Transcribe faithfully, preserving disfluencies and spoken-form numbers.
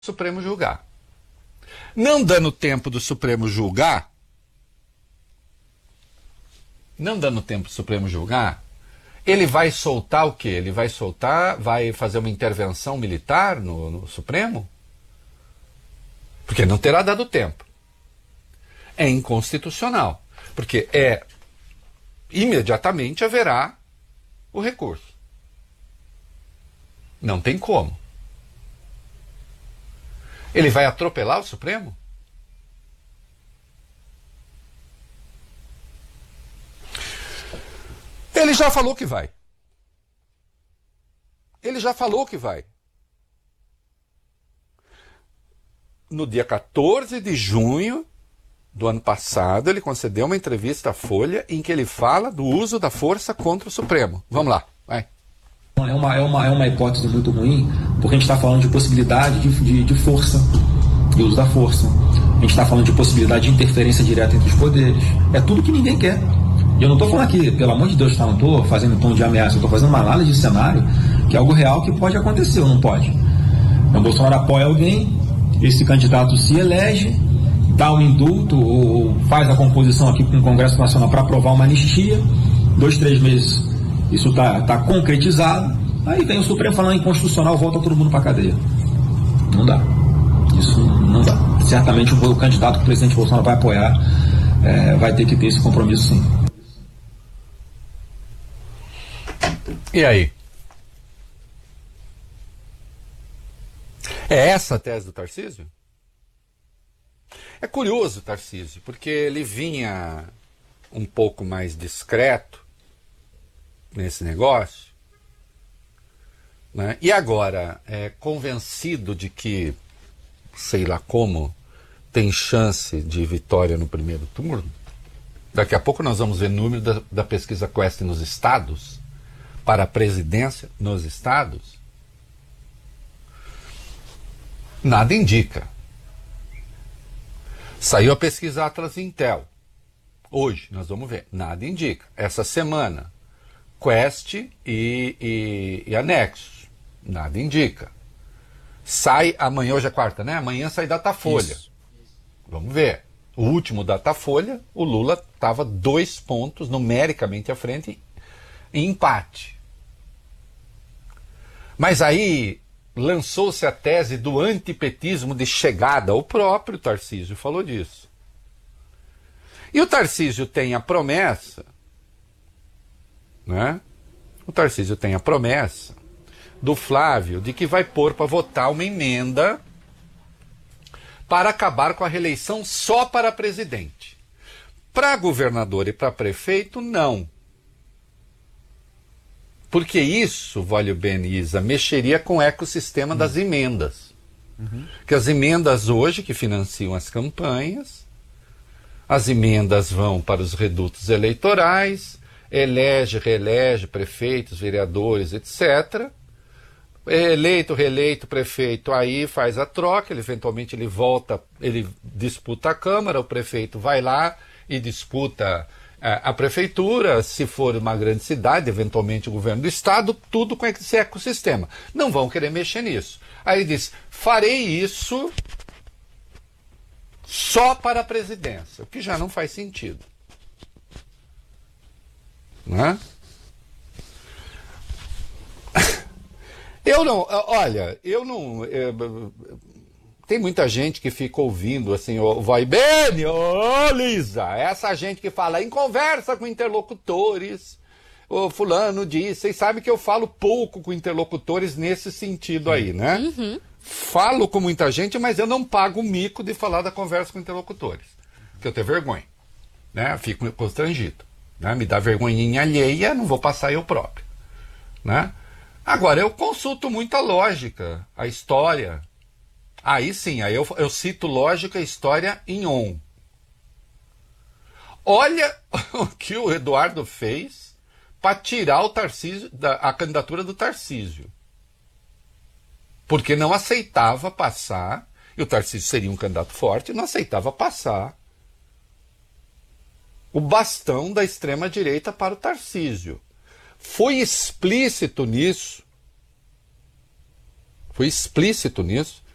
Supremo julgar. Não dando tempo do Supremo julgar, não dando tempo do Supremo julgar, ele vai soltar o quê? Ele vai soltar, vai fazer uma intervenção militar no, no Supremo? Porque não terá dado tempo. É inconstitucional. Porque é, imediatamente haverá o recurso. Não tem como. Ele vai atropelar o Supremo? Ele já falou que vai. Ele já falou que vai. No dia quatorze de junho do ano passado, ele concedeu uma entrevista à Folha em que ele fala do uso da força contra o Supremo. Vamos lá, vai. É uma, é, uma, é uma hipótese muito ruim, porque a gente está falando de possibilidade de, de, de força, de uso da força. A gente está falando de possibilidade de interferência direta entre os poderes. É tudo que ninguém quer. E eu não estou falando aqui, pelo amor de Deus, tá? Não estou fazendo tom de ameaça, eu estou fazendo uma análise de cenário, que é algo real que pode acontecer ou não pode. Então, o Bolsonaro apoia alguém, esse candidato se elege, dá um indulto ou faz a composição aqui com o Congresso Nacional para aprovar uma anistia, dois, três meses isso está tá concretizado, aí vem o Supremo falando inconstitucional, volta todo mundo para a cadeia. Não dá. Isso não dá. Certamente o, o candidato que o presidente Bolsonaro vai apoiar é, vai ter que ter esse compromisso, sim. E aí? É essa a tese do Tarcísio? É curioso o Tarcísio, porque ele vinha um pouco mais discreto nesse negócio, né? E agora é convencido de que, sei lá como, tem chance de vitória no primeiro turno. Daqui a pouco nós vamos ver o número da, da pesquisa Quest nos estados, para a presidência nos estados. Nada indica. Saiu a pesquisa Atlas Intel. Hoje, nós vamos ver. Nada indica. Essa semana, Quest e, e, e Anexos. Nada indica. Sai amanhã, hoje é quarta, né? Amanhã sai Datafolha. Isso. Vamos ver. O último Datafolha, o Lula estava dois pontos numericamente à frente em empate. Mas aí lançou-se a tese do antipetismo de chegada. O próprio Tarcísio falou disso. E o Tarcísio tem a promessa, né? O Tarcísio tem a promessa do Flávio de que vai pôr para votar uma emenda para acabar com a reeleição só para presidente. Para governador e para prefeito, não. Porque isso, Vólio Beniza, mexeria com o ecossistema uhum. das emendas. Uhum. Que as emendas hoje que financiam as campanhas, as emendas vão para os redutos eleitorais, elege, reelege prefeitos, vereadores, etcétera. Eleito, reeleito, prefeito, aí faz a troca, ele, eventualmente ele volta, ele disputa a Câmara, o prefeito vai lá e disputa a, a prefeitura, se for uma grande cidade, eventualmente o governo do estado, tudo com esse ecossistema. Não vão querer mexer nisso. Aí ele diz, farei isso só para a presidência, o que já não faz sentido. Não é? Eu não, olha, eu não... Eu, tem muita gente que fica ouvindo assim, ó, vai bem, ô Lisa, essa gente que fala em conversa com interlocutores, o fulano disse, vocês sabem que eu falo pouco com interlocutores nesse sentido aí, né? Uhum. Falo com muita gente, mas eu não pago o mico de falar da conversa com interlocutores, porque eu tenho vergonha, né? Fico constrangido, né? Me dá vergonhinha alheia, não vou passar eu próprio, né? Agora, eu consulto muita lógica, a história. Aí sim, aí eu, eu cito lógica e história em on. Olha o que o Eduardo fez para tirar o Tarcísio, da, a candidatura do Tarcísio. Porque não aceitava passar, e o Tarcísio seria um candidato forte, não aceitava passar o bastão da extrema-direita para o Tarcísio. Foi explícito nisso, foi explícito nisso,